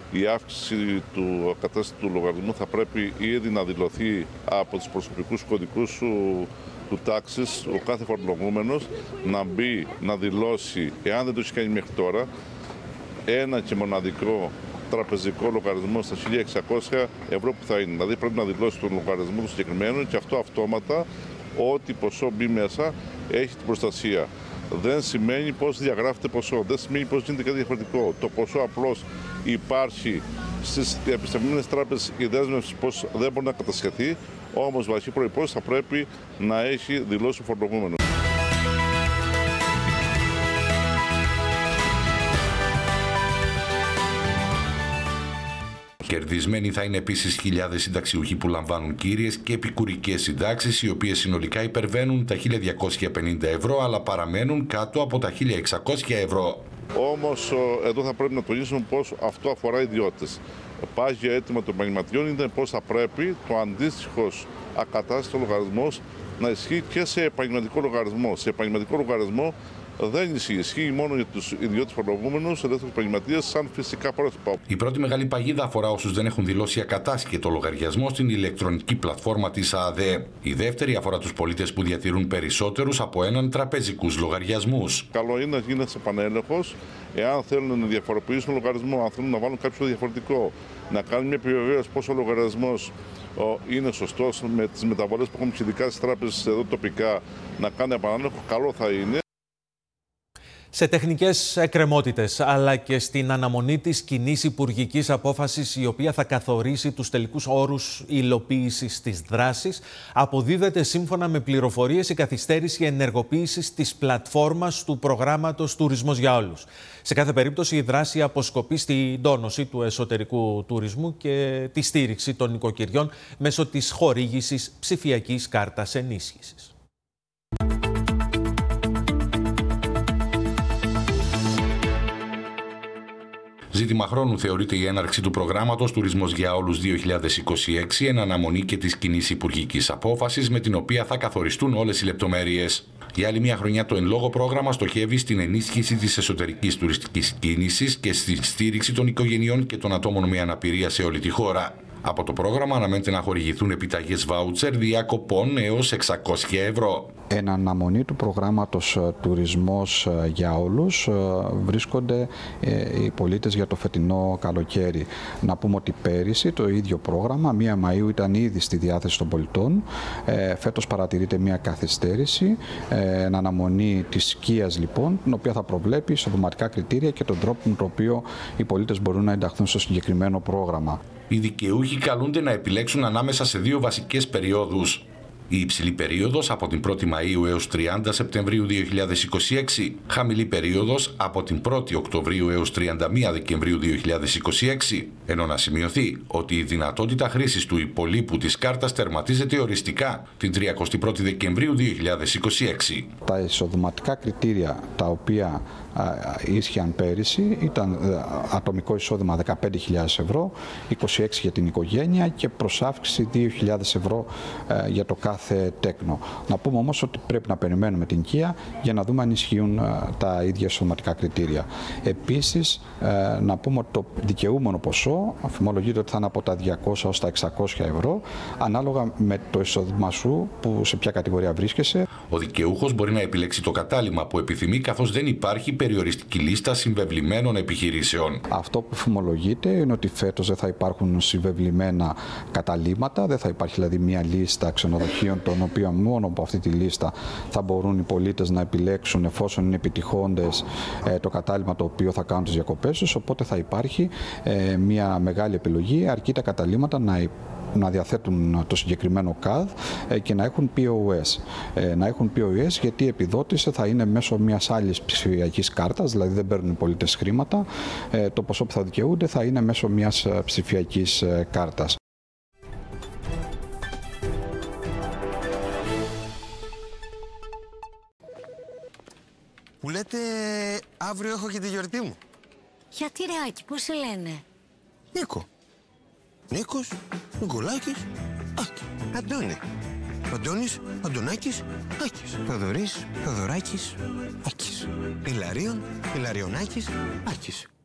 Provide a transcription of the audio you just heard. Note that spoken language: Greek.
η αύξηση του κατάσταση του λογαριασμού θα πρέπει ήδη να δηλωθεί από τους προσωπικούς κωδικούς του τάξης, ο κάθε φορολογούμενος να μπει, να δηλώσει, εάν δεν το έχει κάνει μέχρι τώρα, ένα και μοναδικό τραπεζικό λογαριασμό στα 1.600 ευρώ που θα είναι. Δηλαδή πρέπει να δηλώσει τον λογαριασμό του συγκεκριμένου και αυτό αυτόματα, ό,τι ποσό μπει μέσα, έχει την προστασία. Δεν σημαίνει πώς διαγράφεται ποσό, δεν σημαίνει πώς γίνεται κάτι διαφορετικό. Το ποσό απλώς υπάρχει στις επιστημονικές τράπεζες, η δέσμευση πως δεν μπορεί να κατασχεθεί, όμως βασική προϋπόθεση θα πρέπει να έχει δηλώσει ο φορολογούμενος. Κερδισμένοι θα είναι επίσης χιλιάδες συνταξιούχοι που λαμβάνουν κύριες και επικουρικές συντάξεις, οι οποίες συνολικά υπερβαίνουν τα 1.250 ευρώ, αλλά παραμένουν κάτω από τα 1.600 ευρώ. Όμως εδώ θα πρέπει να τονίσουμε πως αυτό αφορά ιδιώτες. Πάγιο αίτημα των επαγγελματιών είναι πως θα πρέπει το αντίστοιχος ακατάστατος λογαριασμός να ισχύει και σε επαγγελματικό λογαριασμό. Σε επαγγελματικό λογαριασμό δεν ισχύει μόνο για τους ιδιώτες φορολογούμενους, ελεύθερους επαγγελματίες, σαν φυσικά πρόσωπα. Η πρώτη μεγάλη παγίδα αφορά όσους δεν έχουν δηλώσει ακατάσχετο λογαριασμό στην ηλεκτρονική πλατφόρμα της ΑΔΕ. Η δεύτερη αφορά τους πολίτες που διατηρούν περισσότερους από έναν τραπεζικούς λογαριασμούς. Καλό είναι να γίνεται επανέλεγχος, εάν θέλουν να διαφοροποιήσουν λογαριασμό, αν θέλουν να βάλουν κάποιο διαφορετικό, να κάνουν μια επιβεβαίωση πως ο λογαριασμός είναι σωστός με τις μεταβολές που έχουμε ειδικά στις τράπεζες εδώ τοπικά, να κάνει επανέλεγχο, καλό θα είναι. Σε τεχνικές εκκρεμότητες, αλλά και στην αναμονή της κοινής υπουργικής απόφασης, η οποία θα καθορίσει τους τελικούς όρους υλοποίησης της δράσης, αποδίδεται σύμφωνα με πληροφορίες η καθυστέρηση ενεργοποίησης της πλατφόρμας του προγράμματος Τουρισμός για Όλους. Σε κάθε περίπτωση, η δράση αποσκοπεί στην τόνωση του εσωτερικού τουρισμού και τη στήριξη των νοικοκυριών μέσω της χορήγησης ψηφιακής κάρτας ενίσχυσης. Ζήτημα χρόνου θεωρείται η έναρξη του προγράμματος Τουρισμός για Όλους 2026, εν αναμονή και της κοινής υπουργικής απόφασης, με την οποία θα καθοριστούν όλες οι λεπτομέρειες. Για άλλη μια χρονιά το εν λόγω πρόγραμμα στοχεύει στην ενίσχυση της εσωτερικής τουριστικής κίνησης και στη στήριξη των οικογενειών και των ατόμων με αναπηρία σε όλη τη χώρα. Από το πρόγραμμα αναμένεται να χορηγηθούν επιταγές βάουτσερ διακοπών έως 600 ευρώ. Εν αναμονή του προγράμματος Τουρισμός για Όλους βρίσκονται οι πολίτες για το φετινό καλοκαίρι. Να πούμε ότι πέρυσι το ίδιο πρόγραμμα, 1 Μαΐου, ήταν ήδη στη διάθεση των πολιτών. Φέτος παρατηρείται μια καθυστέρηση, εν αναμονή της σκίας λοιπόν, την οποία θα προβλέπει ισοδηματικά κριτήρια και τον τρόπο με τον οποίο οι πολίτες μπορούν να ενταχθούν στο συγκεκριμένο πρόγραμμα. Οι δικαιούχοι καλούνται να επιλέξουν ανάμεσα σε 2 βασικές περιόδους. Η υψηλή περίοδος από την 1η Μαΐου έως 30 Σεπτεμβρίου 2026, χαμηλή περίοδος από την 1η Οκτωβρίου έως 31 Δεκεμβρίου 2026, ενώ να σημειωθεί ότι η δυνατότητα χρήσης του υπολείπου της κάρτας τερματίζεται οριστικά την 31η Δεκεμβρίου 2026. Τα εισοδηματικά κριτήρια τα οποία ίσχυαν πέρυσι ήταν ατομικό εισόδημα 15.000 ευρώ, 26 για την οικογένεια και προσάυξηση 2.000 ευρώ για το κάθε τέκνο. Να πούμε όμως ότι πρέπει να περιμένουμε την οικία για να δούμε αν ισχύουν τα ίδια εισοδηματικά κριτήρια. Επίσης, να πούμε ότι το δικαιούμενο ποσό αφημολογείται ότι θα είναι από τα 200 ως τα 600 ευρώ, ανάλογα με το εισόδημα σου που σε ποια κατηγορία βρίσκεσαι. Ο δικαιούχος μπορεί να επιλέξει το κατάλημα που επιθυμεί, καθώς δεν υπάρχει περιοριστική λίστα συμβεβλημένων επιχειρήσεων. Αυτό που φημολογείται είναι ότι φέτος δεν θα υπάρχουν συμβεβλημένα καταλύματα, δεν θα υπάρχει δηλαδή μια λίστα ξενοδοχείων, των οποίων μόνο από αυτή τη λίστα θα μπορούν οι πολίτες να επιλέξουν, εφόσον είναι επιτυχώντες, το κατάλημα το οποίο θα κάνουν τις διακοπές τους. Οπότε θα υπάρχει μια μεγάλη επιλογή, αρκεί τα καταλύματα να διαθέτουν το συγκεκριμένο CAD και να έχουν POS. Να έχουν POS γιατί η επιδότηση θα είναι μέσω μιας άλλης ψηφιακής κάρτας, δηλαδή δεν παίρνουν οι πολίτες χρήματα. Το ποσό που θα δικαιούνται θα είναι μέσω μιας ψηφιακής κάρτας. Μου λέτε αύριο έχω και τη γιορτή μου. Γιατί ρε Άκη, πώς σε λένε? Νίκο. Νίκος, Νικολάκης, Άκη. Αντώνη. Αντώνης, Αντωνάκης, Άκης. Θοδωρής, Θοδωράκης, Άκης. Ηλαρίων, Ηλαριονάκης, Άκης.